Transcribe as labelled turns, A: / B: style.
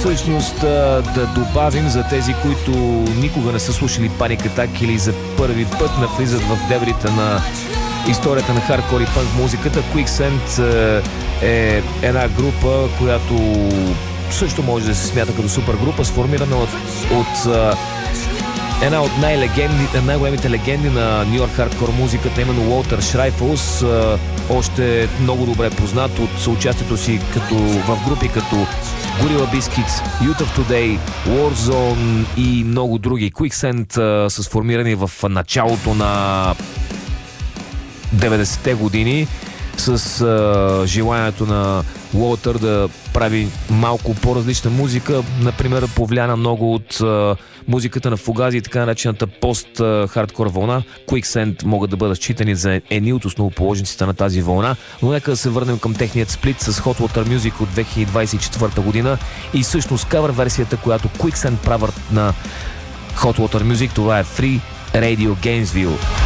A: всъщност да добавим за тези, които никога не са слушали Panic Attack или за първи път навлизат в дебрите на историята на хардкор и пънк музиката. Quicksand е една група, която също може да се смята като супер група, сформирана от една от най-големите легенди на Нью Йорк хардкор музиката, именно Уолтер Шрайфълс, още много добре познат от съучастието си в групи като Gorilla Biscuits, Youth of Today, Warzone и много други. Quicksand са сформирани в началото на 90-те години с желанието на Уолтер да прави малко по-различна музика, например повлияна много от музиката на Фугази и така наречената пост-хардкор вълна. Quicksand могат да бъдат считани за едни от основоположниците на тази вълна, но нека да се върнем към техният сплит с Hot Water Music от 2024 година и всъщност кавър версията, която Quicksand правят на Hot Water Music, това е Free Radio Gainesville.